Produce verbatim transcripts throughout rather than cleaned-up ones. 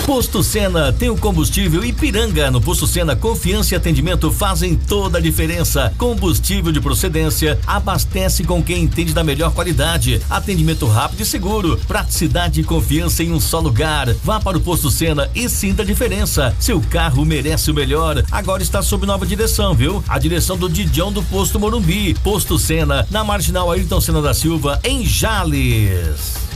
Posto Sena tem o combustível Ipiranga. No Posto Sena, confiança e atendimento fazem toda a diferença. Combustível de procedência, abastece com quem entende da melhor qualidade. Atendimento rápido e seguro, praticidade e confiança em um só lugar. Vá para o Posto Sena e sinta a diferença. Seu carro merece o melhor. Agora está sob nova direção, viu? A direção do Didião do Posto Morumbi. Posto Sena, na Marginal Ayrton Senna da Silva, em Jales.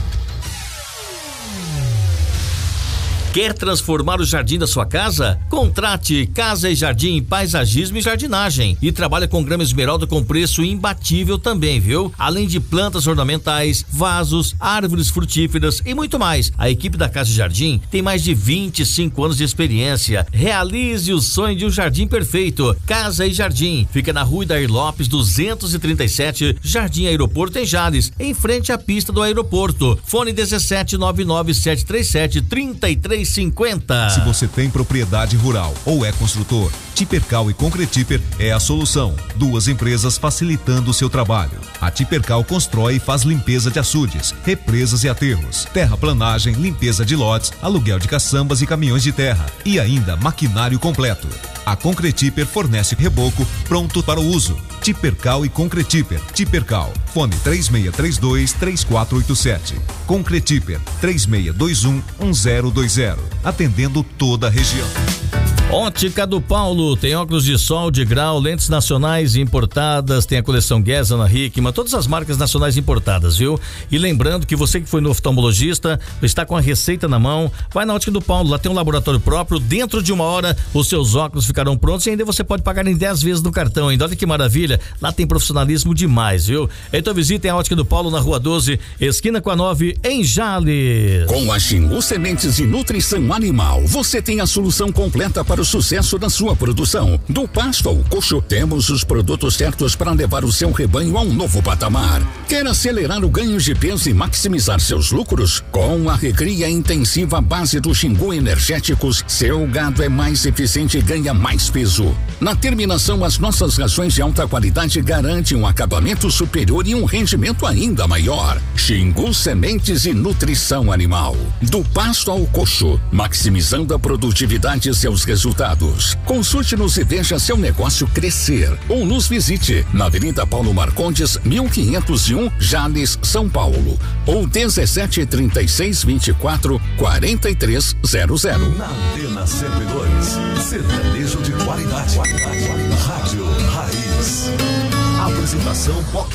Quer transformar o jardim da sua casa? Contrate Casa e Jardim Paisagismo e Jardinagem e trabalha com grama esmeralda com preço imbatível também, viu? Além de plantas ornamentais, vasos, árvores frutíferas e muito mais. A equipe da Casa e Jardim tem mais de vinte e cinco anos de experiência. Realize o sonho de um jardim perfeito. Casa e Jardim fica na Rua Idair Lopes duzentos e trinta e sete, Jardim Aeroporto em Jales, em frente à pista do aeroporto. Fone dezessete nove nove sete três sete três três cinquenta. Se você tem propriedade rural ou é construtor, Tipercal e Concretiper é a solução. Duas empresas facilitando o seu trabalho. A Tipercal constrói e faz limpeza de açudes, represas e aterros, terraplanagem, limpeza de lotes, aluguel de caçambas e caminhões de terra e ainda maquinário completo. A Concretiper fornece reboco pronto para o uso. Tipercal e Concretiper. Tipercal. Fone três seis três dois três quatro oito sete. Concretiper três seis dois um um zero dois zero. Atendendo toda a região. Ótica do Paulo, tem óculos de sol, de grau, lentes nacionais importadas, tem a coleção Guess, Ana Hickman, todas as marcas nacionais importadas, viu? E lembrando que você que foi no oftalmologista, está com a receita na mão, vai na Ótica do Paulo, lá tem um laboratório próprio, dentro de uma hora os seus óculos ficarão prontos e ainda você pode pagar em dez vezes no cartão ainda, olha que maravilha, lá tem profissionalismo demais, viu? Então visitem a Ótica do Paulo na Rua doze, esquina com a nove, em Jales. Com a Xingu Sementes e Nutrição Animal, você tem a solução completa para o sucesso da sua produção. Do pasto ao coxo, temos os produtos certos para levar o seu rebanho a um novo patamar. Quer acelerar o ganho de peso e maximizar seus lucros? Com a recria intensiva base do Xingu Energéticos, seu gado é mais eficiente e ganha mais peso. Na terminação, as nossas rações de alta qualidade garantem um acabamento superior e um rendimento ainda maior. Xingu Sementes e Nutrição Animal. Do pasto ao coxo, maximizando a produtividade e seus resultados. Consulte-nos e veja seu negócio crescer. Ou nos visite na Avenida Paulo Marcondes, mil quinhentos e um, Jales, São Paulo. Ou dezessete trinta e seis vinte e quatro quarenta e três zero zero. Na Antena cento e dois, sertanejo de qualidade. Rádio Raiz. Apresentação P O C.